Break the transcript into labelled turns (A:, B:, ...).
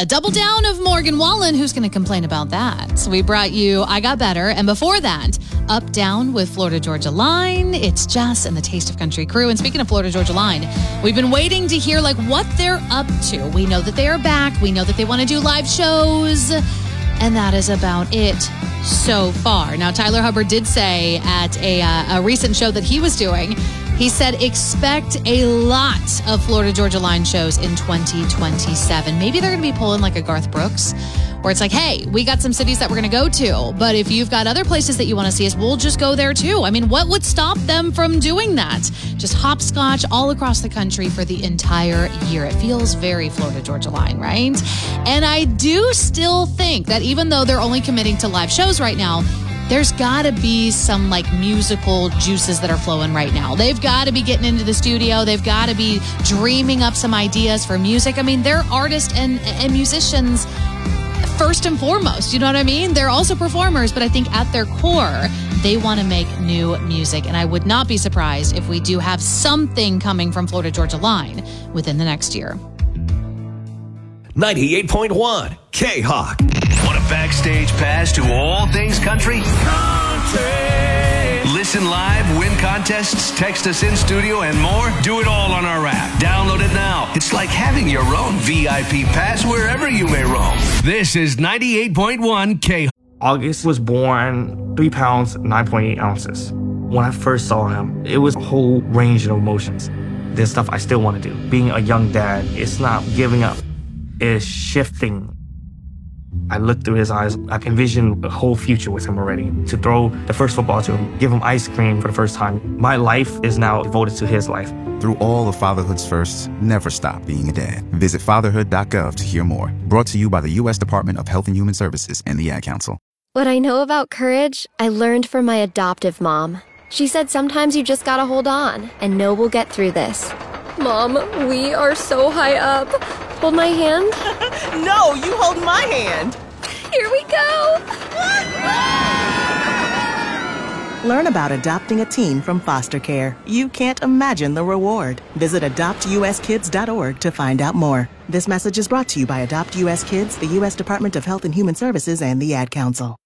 A: A double down of Morgan Wallen. Who's going to complain about that? So we brought you I Got Better. And before that, Up Down with Florida Georgia Line. It's Jess and the Taste of Country crew. And speaking of Florida Georgia Line, we've been waiting to hear what they're up to. We know that they are back. We know that they want to do live shows. And that is about it so far. Now, Tyler Hubbard did say at a recent show that he was doing, he said, expect a lot of Florida Georgia Line shows in 2027. Maybe they're going to be pulling like a Garth Brooks, where it's like, hey, we got some cities that we're going to go to, but if you've got other places that you want to see us, we'll just go there too. I mean, what would stop them from doing that? Just hopscotch all across the country for the entire year. It feels very Florida Georgia Line, right? And I do still think that even though they're only committing to live shows right now, there's got to be some musical juices that are flowing right now. They've got to be getting into the studio. They've got to be dreaming up some ideas for music. I mean, they're artists and musicians first and foremost. You know what I mean? They're also performers, but I think at their core, they want to make new music. And I would not be surprised if we do have something coming from Florida Georgia Line within the next year.
B: 98.1 K-Hawk.
C: Want a backstage pass to all things country? Listen live, win contests, text us in studio, and more? Do it all on our app. Download it now. It's like having your own VIP pass wherever you may roam. This is 98.1 K-Hawk.
D: August was born 3 pounds, 9.8 ounces. When I first saw him, it was a whole range of emotions. There's stuff I still want to do. Being a young dad, it's not giving up. It's shifting. I looked through his eyes. I envisioned a whole future with him already. To throw the first football to him, give him ice cream for the first time. My life is now devoted to his life.
E: Through all of fatherhood's firsts, never stop being a dad. Visit fatherhood.gov to hear more. Brought to you by the U.S. Department of Health and Human Services and the Ad Council.
F: What I know about courage, I learned from my adoptive mom. She said sometimes you just gotta hold on and know we'll get through this. Mom, we are so high up. Hold my hand.
G: No, you hold my hand.
F: Here we go.
G: Learn about adopting a teen from foster care. You can't imagine the reward. Visit adoptuskids.org to find out more. This message is brought to you by Adopt U.S. Kids, the U.S. Department of Health and Human Services, and the Ad Council.